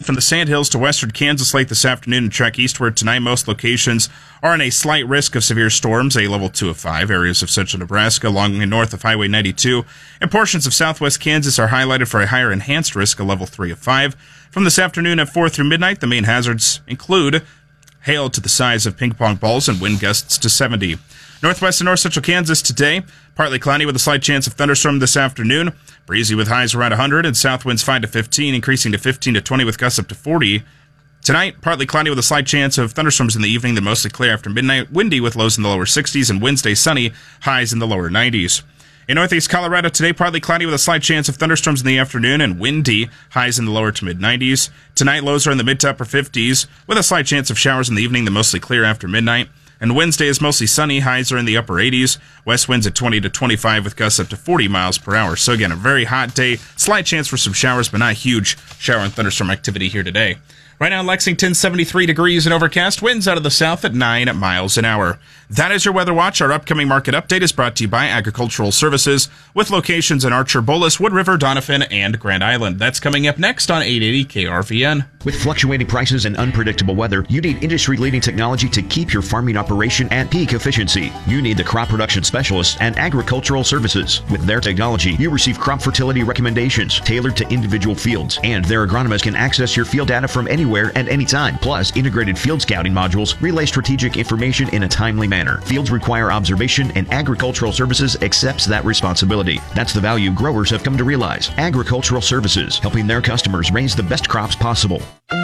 from the Sandhills to western Kansas late this afternoon and trek eastward tonight. Most locations are in a slight risk of severe storms, a level 2 of 5. Areas of central Nebraska along and north of Highway 92 and portions of southwest Kansas are highlighted for a higher enhanced risk, a level 3 of 5. From this afternoon at 4 through midnight, the main hazards include hail to the size of ping pong balls and wind gusts to 70. Northwest and north central Kansas today, partly cloudy with a slight chance of thunderstorm this afternoon. Breezy with highs around 100 and south winds 5 to 15, increasing to 15 to 20 with gusts up to 40. Tonight, partly cloudy with a slight chance of thunderstorms in the evening, then mostly clear after midnight. Windy with lows in the lower 60s, and Wednesday sunny, highs in the lower 90s. In northeast Colorado today, partly cloudy with a slight chance of thunderstorms in the afternoon and windy, highs in the lower to mid-90s. Tonight, lows are in the mid to upper 50s with a slight chance of showers in the evening, then mostly clear after midnight. And Wednesday is mostly sunny. Highs are in the upper 80s. West winds at 20 to 25 with gusts up to 40 miles per hour. So again, a very hot day. Slight chance for some showers, but not huge shower and thunderstorm activity here today. Right now in Lexington, 73 degrees and overcast. Winds out of the south at 9 miles an hour. That is your Weather Watch. Our upcoming market update is brought to you by Agricultural Services with locations in Archer, Bolus, Wood River, Donovan, and Grand Island. That's coming up next on 880 KRVN. With fluctuating prices and unpredictable weather, you need industry-leading technology to keep your farming operation at peak efficiency. You need the crop production specialists and Agricultural Services. With their technology, you receive crop fertility recommendations tailored to individual fields, and their agronomists can access your field data from anywhere at any time. Plus, integrated field scouting modules relay strategic information in a timely manner. Fields require observation, and Agricultural Services accepts that responsibility. That's the value growers have come to realize. Agricultural Services, helping their customers raise the best crops possible.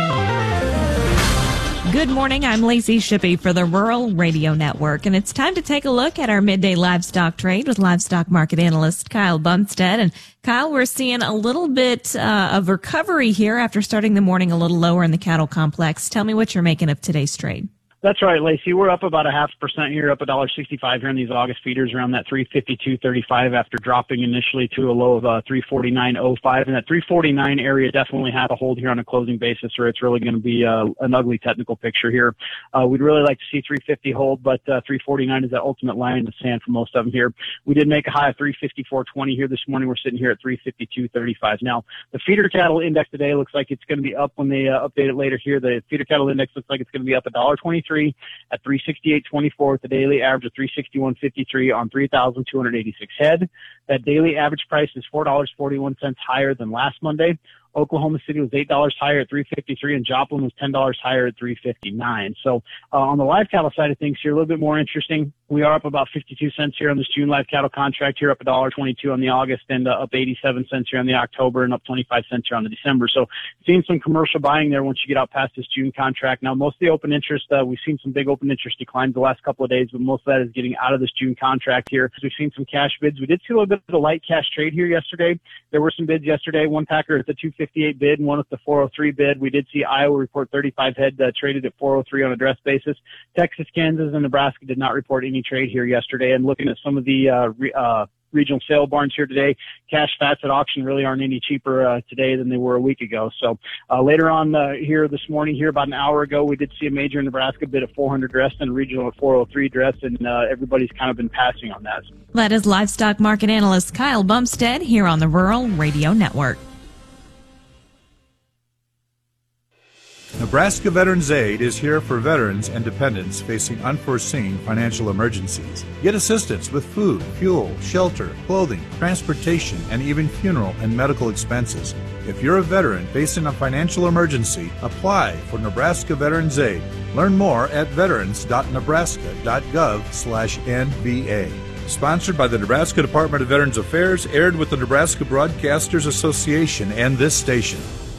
Good morning, I'm Lacey Shippey for the Rural Radio Network, and it's time to take a look at our midday livestock trade with livestock market analyst Kyle Bumstead. And Kyle, we're seeing a little bit of recovery here after starting the morning a little lower in the cattle complex. Tell me what you're making of today's trade. That's right, Lacey. We're up about 0.5% here, up $1.65 here in these August feeders, around that 352.35 after dropping initially to a low of 349.05. And that 349 area definitely had a hold here on a closing basis, or it's really going to be an ugly technical picture here. We'd really like to see 350 hold, but 349 is that ultimate line in the sand for most of them here. We did make a high of 354.20 here this morning. We're sitting here at 352.35. Now, the feeder cattle index today looks like it's going to be up when they update it later here. The feeder cattle index looks like it's going to be up $1.23. At 368.24 with the daily average of 361.53 on 3,286 head. That daily average price is $4.41 higher than last Monday. Oklahoma City was $8 higher at 353, and Joplin was $10 higher at 359. So on the live cattle side of things here, a little bit more interesting. We are up about 52 cents here on this June live cattle contract here, up $1.22 on the August, and up 87 cents here on the October, and up 25 cents here on the December. So seeing some commercial buying there once you get out past this June contract. Now, most of the open interest, we've seen some big open interest declines the last couple of days, but most of that is getting out of this June contract here. We've seen some cash bids. We did see a little bit of a light cash trade here yesterday. There were some bids yesterday. One packer at the 258 bid and one at the 403 bid. We did see Iowa report 35 head traded at 403 on a dress basis. Texas, Kansas, and Nebraska did not report any trade here yesterday. And looking at some of the regional sale barns here today, cash fats at auction really aren't any cheaper today than they were a week ago. So later on here this morning, here about an hour ago, we did see a major in Nebraska bid at 400 dress and a regional at 403 dress, and everybody's kind of been passing on that. That is livestock market analyst Kyle Bumstead here on the Rural Radio Network. Nebraska Veterans Aid is here for veterans and dependents facing unforeseen financial emergencies. Get assistance with food, fuel, shelter, clothing, transportation, and even funeral and medical expenses. If you're a veteran facing a financial emergency, apply for Nebraska Veterans Aid. Learn more at veterans.nebraska.gov/NVA. Sponsored by the Nebraska Department of Veterans Affairs, aired with the Nebraska Broadcasters Association and this station.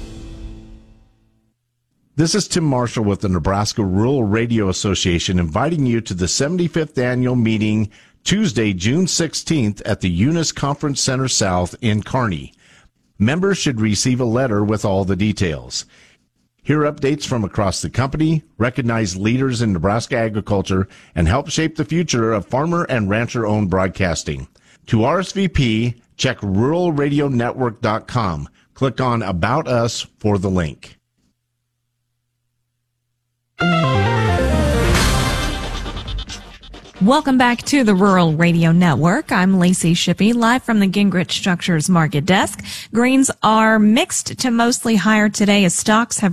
This is Tim Marshall with the Nebraska Rural Radio Association inviting you to the 75th annual meeting Tuesday, June 16th at the Eunice Conference Center South in Kearney. Members should receive a letter with all the details. Hear updates from across the company, recognize leaders in Nebraska agriculture, and help shape the future of farmer and rancher-owned broadcasting. To RSVP, check ruralradionetwork.com. Click on About Us for the link. Welcome back to the Rural Radio Network. I'm Lacey Shippey, live from the Gingrich Structures Market Desk. Greens are mixed to mostly higher today as stocks have